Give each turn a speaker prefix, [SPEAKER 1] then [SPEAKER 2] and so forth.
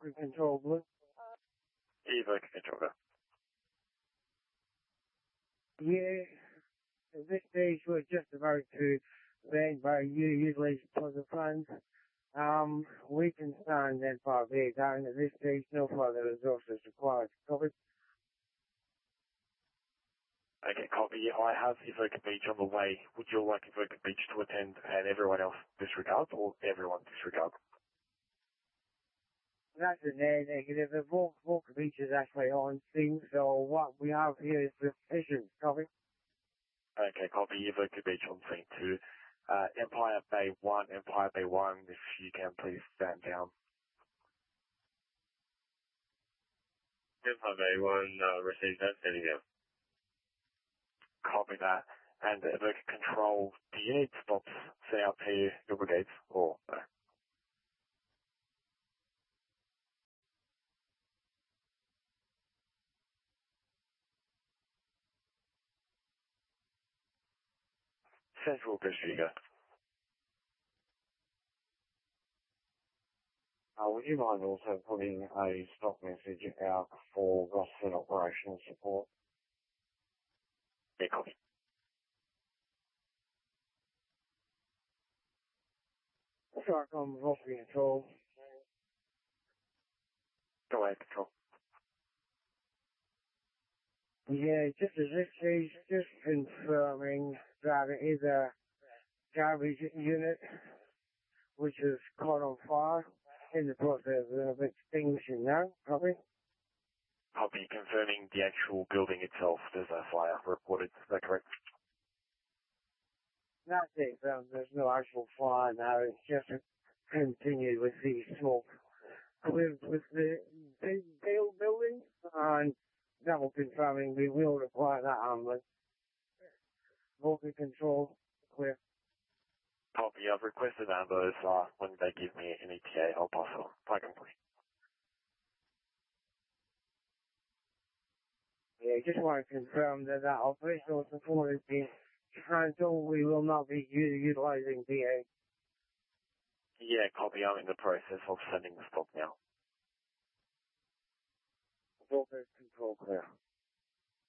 [SPEAKER 1] Vulcan Control Blue.
[SPEAKER 2] Vulcan Control Blue.
[SPEAKER 1] Yeah, at this stage we're just about to then by utilize the funds. We can stand then for the down at this stage, no further resources required. Copy.
[SPEAKER 2] Okay, copy. I have Evoca Beach on the way. Would you like Evoca Beach to attend and everyone else disregard, or everyone disregard?
[SPEAKER 1] That's a negative. The Vulcan Beach is actually on scene, so what we have here is sufficient. Copy.
[SPEAKER 2] Okay, copy. Evoca Beach on scene 2. Empire Bay 1, Empire Bay 1, if you can please stand down.
[SPEAKER 3] Empire Bay 1, received that, standing down.
[SPEAKER 2] Copy that. And Evoca Control, do you need stops sent out to your brigades, or no? Central District.
[SPEAKER 1] Would you mind also putting a stop message out for Gosford operational support?
[SPEAKER 2] Yeah, copy.
[SPEAKER 1] Starcom Vulcan Control.
[SPEAKER 2] Go ahead, Control.
[SPEAKER 1] Yeah, just as this stage, just confirming that it is a garbage unit which is caught on fire in the process of extinguishing now. Copy?
[SPEAKER 2] Copy, confirming the actual building itself. There's a fire reported. Is that correct?
[SPEAKER 1] That's it. There's no actual fire now. It's just continued with the smoke. With the building and double confirming we will require that ambulance. Vulcan Control, clear.
[SPEAKER 2] Copy, I've requested ambulance. When they give me an ETA, I'll pass it on. I can please.
[SPEAKER 1] Yeah, just want to confirm that operational support is being cancelled. We will not be utilizing DA.
[SPEAKER 2] Yeah, copy. I'm in the process of sending the stock now.
[SPEAKER 1] Vulcan Control, clear.